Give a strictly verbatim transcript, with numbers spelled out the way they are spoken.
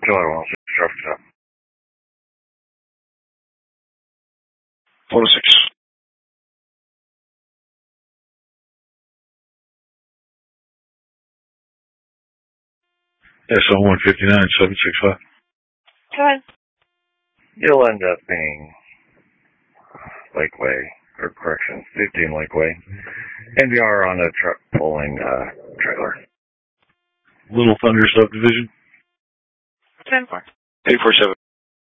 July one oh six, traffic stop. one oh six. S O one fifty-nine, seven six five. Go ahead. You'll end up being Lakeway, or correction, fifteen Lakeway. N V R on a truck pulling uh, trailer. Little Thunder subdivision. ten four. eight four seven.